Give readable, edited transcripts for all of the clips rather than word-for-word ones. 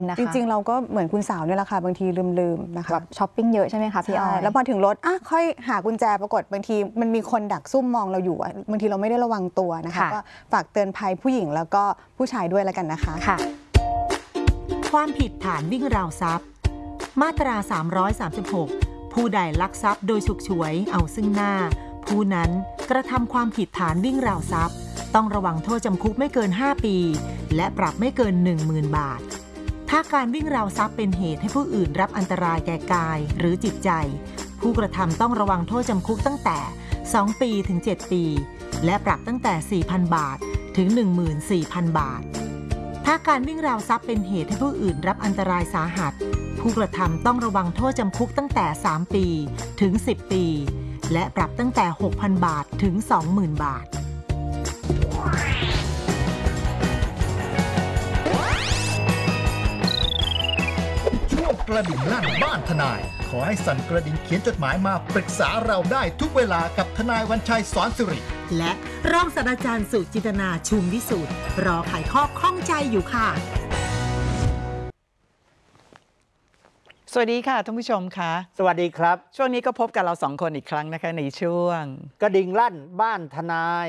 นะคะจริงๆเราก็เหมือนคุณสาวเนี่ยแหละค่ะบางทีลืมๆนะคะแบบช้อปปิ้งเยอะใช่ไหมคะพี่อ้อยแล้วพอถึงรถค่อยหากุญแจปรากฏบางทีมันมีคนดักซุ่มมองเราอยู่บางทีเราไม่ได้ระวังตัวนะคะก็ฝากเตือนภัยผู้หญิงแล้วก็ผู้ชายด้วยแล้วกันนะคะความผิดฐานวิ่งราวทรัพย์มาตรา336ผู้ใดลักทรัพย์โดยฉกฉวยเอาซึ่งหน้าผู้นั้นกระทำความผิดฐานวิ่งราวทรัพย์ต้องระวังโทษจำคุกไม่เกิน5 ปีและปรับไม่เกิน 10,000 บาทถ้าการวิ่งราวทรัพย์เป็นเหตุให้ผู้อื่นรับอันตรายแก่กายหรือจิตใจผู้กระทำต้องระวังโทษจำคุกตั้งแต่2 ปีถึง7 ปีและปรับตั้งแต่ 4,000 บาทถึง 14,000 บาทถ้าการวิ่งราวทรัพย์เป็นเหตุให้ผู้อื่นรับอันตรายสาหัสผู้กระทำต้องระวังโทษจำคุกตั้งแต่3 ปีถึง10 ปีและปรับตั้งแต่ 6,000 บาทถึง 20,000 บาทช่วงกระดิ่งลั่นบ้านทนายขอให้สั่นกระดิ่งเขียนจดหมายมาปรึกษาเราได้ทุกเวลากับทนายวันชัยสอนสิริและรองศาสตราจารย์สุจินตนาชุมวิสุทธิ์รอไขข้อข้องใจอยู่ค่ะสวัสดีค่ะท่านผู้ชมค่ะสวัสดีครับช่วงนี้ก็พบกับเรา2 คนอีกครั้งนะคะในช่วงกระดิ่งลั่นบ้านทนาย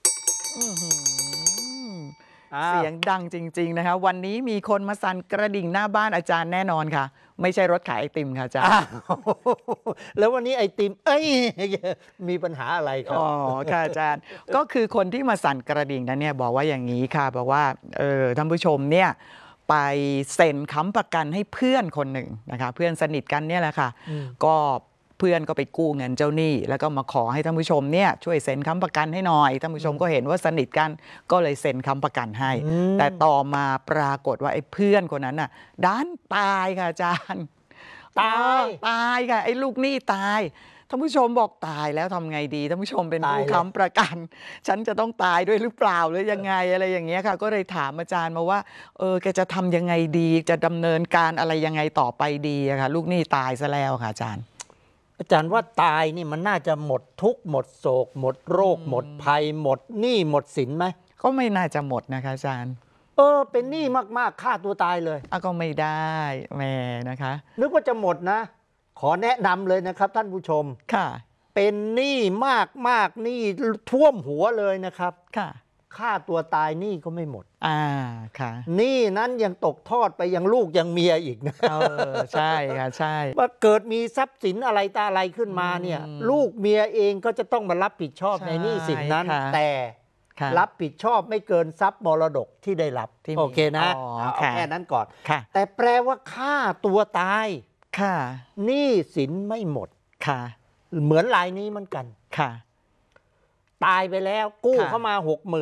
เสียงดังจริงๆนะคะวันนี้มีคนมาสั่นกระดิ่งหน้าบ้านอาจารย์แน่นอนค่ะไม่ใช่รถขายไอติมค่ะอาจารย์แล้ววันนี้ไอติมมีปัญหาอะไรครับอ๋อค่ะอาจารย์ก็คือคนที่มาสั่นกระดิ่งนั้นเนี่ยบอกว่าอย่างนี้ค่ะบอกว่าท่านผู้ชมเนี่ยไปเซ็นค้ำประกันให้เพื่อนคนหนึ่งนะคะเพื่อนสนิทกันเนี่ยแหละค่ะก็เพื่อนก็ไปกู้เงินเจ้าหนี้แล้วก็มาขอให้ท่านผู้ชมเนี่ยช่วยเซ็นค้ำประกันให้หน่อยท่านผู้ชมก็เห็นว่าสนิทกันก็เลยเซ็นค้ำประกันให้แต่ต่อมาปรากฏว่าไอ้เพื่อนคนนั้นน่ะดันตายค่ะอาจารย์ตายค่ะไอ้ลูกหนี้ตายท่านผู้ชมบอกตายแล้วทำไงดีท่านผู้ชมเป็นผู้ค้ำประกันฉันจะต้องตายด้วยหรือเปล่าหรือยังไงอะไรอย่างเงี้ยค่ะก็เลยถามอาจารย์มาว่าแกจะทำยังไงดีจะดำเนินการอะไรยังไงต่อไปดีอะค่ะลูกหนี้ตายซะแล้วค่ะอาจารย์ว่าตายนี่มันน่าจะหมดทุกข์หมดโศกหมดโรคหมดภัยหมดหนี้หมดสินไหมก็ไม่น่าจะหมดนะคะอาจารย์เป็นหนี้มากๆฆ่าตัวตายเลยก็ไม่ได้แม่นะคะนึกว่าจะหมดนะขอแนะนำเลยนะครับท่านผู้ชมค่ะเป็นหนี้มากหนี้ท่วมหัวเลยนะครับค่ะฆ่าตัวตายหนี้ก็ไม่หมดค่ะหนี้นั้นยังตกทอดไปยังลูกยังเมียอีกนะใช่ค่ะใช่ว่าเกิดมีทรัพย์สินอะไรตาอะไรขึ้นมาเนี่ยลูกเมียเองก็จะต้องมารับผิดชอบในหนี้สินนั้นแต่รับผิดชอบไม่เกินทรัพย์มรดกที่ได้รับโอเคนะเอาแค่นั้นก่อนแต่แปลว่าฆ่าตัวตายหนี้สินไม่หมดเหมือนรายนี้เหมือนกันตายไปแล้วกู้เข้ามา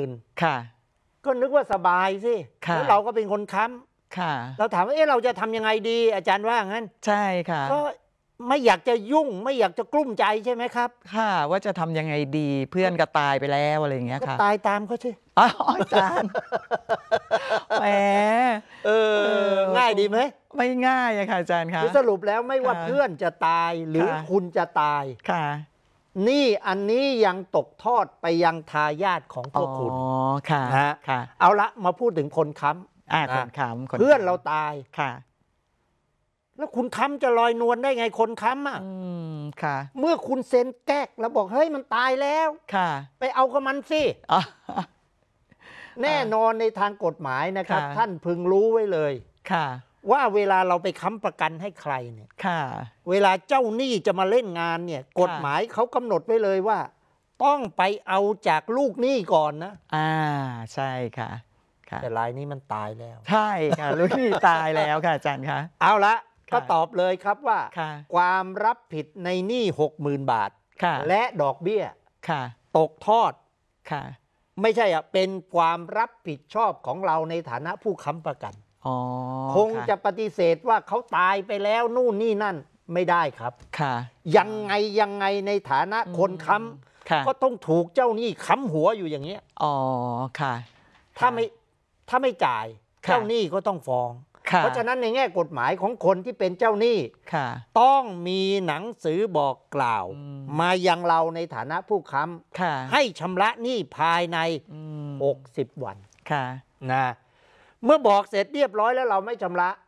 60,000ก็นึกว่าสบายสิแล้วเราก็เป็นคนค้ำเราถามว่าเราจะทำยังไงดีอาจารย์ว่างั้นใช่ค่ะก็ไม่อยากจะยุ่งไม่อยากจะกลุ้มใจใช่ไหมครับค่ะว่าจะทำยังไงดีเพื่อนก็ตายไปแล้วอะไรอย่างเงี้ยค่ะตายตามเขาสิอาจารย์แหมง่ายดีไหมไม่ง่ายอะค่ะอาจารย์คะสรุปแล้วไม่ว่าเพื่อนจะตายหรือคุณจะตายค่ะนี่อันนี้ยังตกทอดไปยังทายาทของพวกคุณค่ะเอาละมาพูดถึงคนค้ำคนค้ำเพื่อนเราตายค่ะแล้วคุณค้ำจะลอยนวลได้ไงคนค้ำค่ะเมื่อคุณเซ็นแก๊กแล้วบอกเฮ้ยมันตายแล้วไปเอากับมันสิแน่นอนในทางกฎหมายนะครับท่านพึงรู้ไว้เลยว่าเวลาเราไปค้ำประกันให้ใครเนี่ยเวลาเจ้าหนี้จะมาเล่นงานเนี่ยกฎหมายเขากำหนดไว้เลยว่าต้องไปเอาจากลูกหนี้ก่อนนะใช่ค่ะแต่รายนี้มันตายแล้วใช่ค่ะลูกหนี้ตายแล้วค่ะอาจารย์คะเอาละก็ตอบเลยครับว่าความรับผิดในหนี้60,000 บาทและดอกเบี้ยตกทอดไม่ใช่เป็นความรับผิดชอบของเราในฐานะผู้ค้ำประกันคงจะปฏิเสธว่าเขาตายไปแล้วนู่นนี่นั่นไม่ได้ครับยังไงในฐานะคนค้ำก็ต้องถูกเจ้าหนี้ค้ำหัวอยู่อย่างเงี้ยถ้าไม่จ่ายเจ้าหนี้ก็ต้องฟ้องเพราะฉะนั้นในแง่กฎหมายของคนที่เป็นเจ้าหนี้ต้องมีหนังสือบอกกล่าวมายังเราในฐานะผู้ค้ำให้ชำระหนี้ภายใน60 วันนะเมื่อบอกเสร็จเรียบร้อยแล้วเราไม่ชำระ